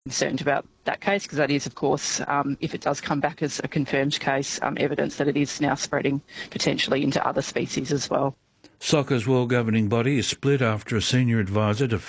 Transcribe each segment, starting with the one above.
concerned about that case because that is, of course, if it does come back as a confirmed case, evidence that it is now spreading potentially into other species as well. Soccer's world governing body is split after a senior advisor to the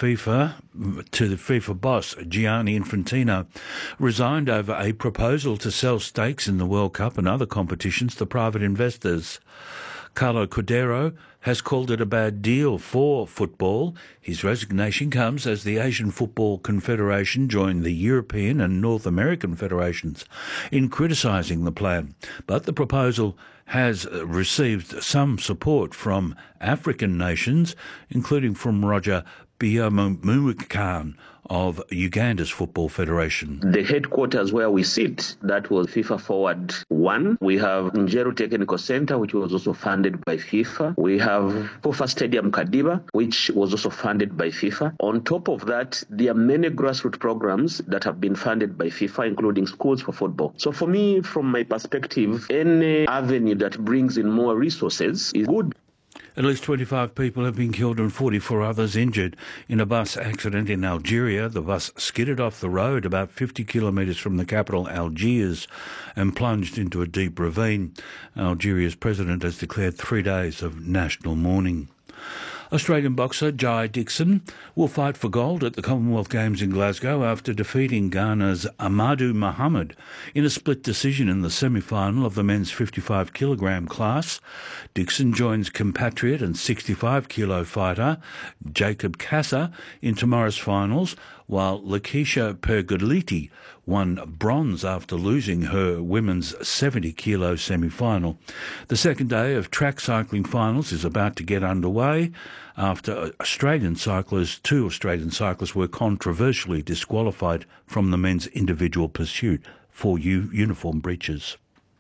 FIFA boss, Gianni Infantino, resigned over a proposal to sell stakes in the World Cup and other competitions to private investors. Carlo Cordero has called it a bad deal for football. His resignation comes as the Asian Football Confederation joined the European and North American federations in criticising the plan. But the proposal has received some support from African nations, including from Roger Byamumukhan of Uganda's Football Federation. The headquarters where we sit, that was FIFA Forward 1. We have Njeru Technical Center, which was also funded by FIFA. We have Pofa Stadium Kadiba, which was also funded by FIFA. On top of that, there are many grassroots programs that have been funded by FIFA, including schools for football. So for me, from my perspective, any avenue that brings in more resources is good. At least 25 people have been killed and 44 others injured in a bus accident in Algeria. The bus skidded off the road about 50 kilometres from the capital, Algiers, and plunged into a deep ravine. Algeria's president has declared 3 days of national mourning. Australian boxer Jai Dixon will fight for gold at the Commonwealth Games in Glasgow after defeating Ghana's Amadou Mohammed in a split decision in the semi-final of the men's 55-kilogram class. Dixon joins compatriot and 65-kilo fighter Jacob Casa in tomorrow's finals, while Lakeisha Pergoliti won bronze after losing her women's 70-kilo semi-final. The second day of track cycling finals is about to get underway after two Australian cyclists were controversially disqualified from the men's individual pursuit for uniform breaches.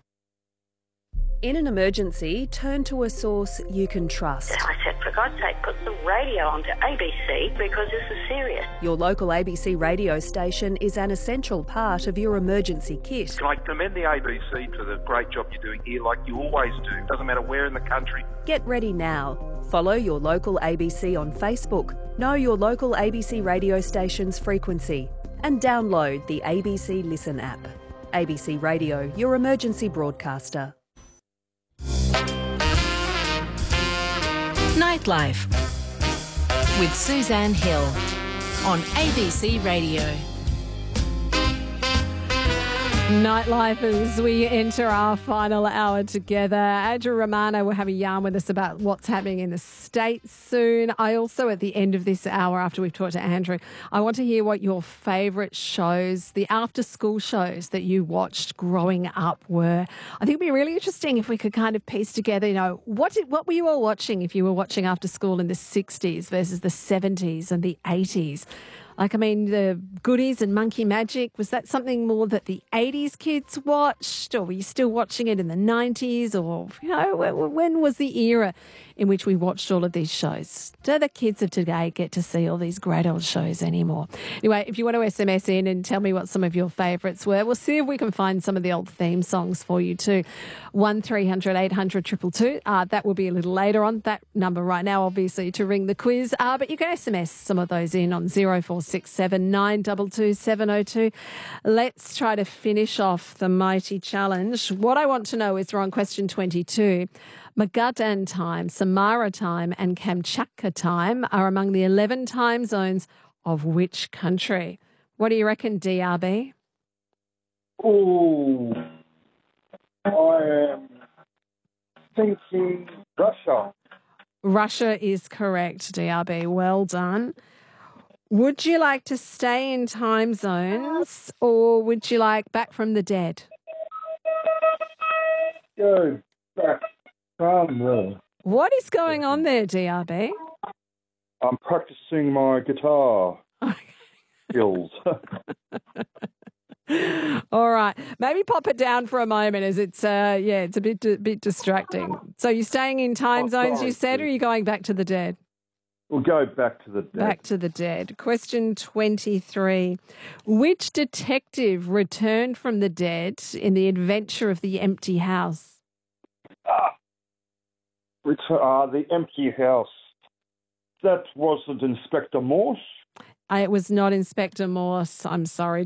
In an emergency, turn to a source you can trust. I said, for God's sake, put the radio onto ABC because this is serious. Your local ABC radio station is an essential part of your emergency kit. I commend the ABC for the great job you're doing here, like you always do. Doesn't matter where in the country. Get ready now. Follow your local ABC on Facebook. Know your local ABC radio station's frequency. And download the ABC Listen app. ABC Radio, your emergency broadcaster. Nightlife with Suzanne Hill on ABC Radio. Nightlife as we enter our final hour together. Andrew Romano will have a yarn with us about what's happening in the States soon. I also, at the end of this hour, after we've talked to Andrew, I want to hear what your favourite shows, the after-school shows that you watched growing up were. I think it would be really interesting if we could kind of piece together, you know, what were you all watching if you were watching after school in the 60s versus the 70s and the 80s? Like, I mean, the Goodies and Monkey Magic, was that something more that the 80s kids watched, or were you still watching it in the 90s? Or, you know, when was the era in which we watched all of these shows? Do the kids of today get to see all these great old shows anymore? Anyway, if you want to SMS in and tell me what some of your favourites were, we'll see if we can find some of the old theme songs for you too. 1300 800 222. That will be a little later on. That number right now, obviously, to ring the quiz. But you can SMS some of those in on 0467 922 702. Let's try to finish off the mighty challenge. What I want to know is, we're on question 22. Magadan time, Samara time and Kamchatka time are among the 11 time zones of which country? What do you reckon, DRB? Oh, I am thinking Russia. Russia is correct, DRB. Well done. Would you like to stay in time zones or would you like Back from the Dead? Go back. What is going on there, DRB? I'm practicing my guitar skills. All right. Maybe pop it down for a moment as it's it's a bit distracting. So you're staying in time zones, you said, or are you going back to the dead? We'll go back to the dead. Back to the dead. Question 23. Which detective returned from the dead in The Adventure of the Empty House? The Empty House. That wasn't Inspector Morse? It was not Inspector Morse. I'm sorry,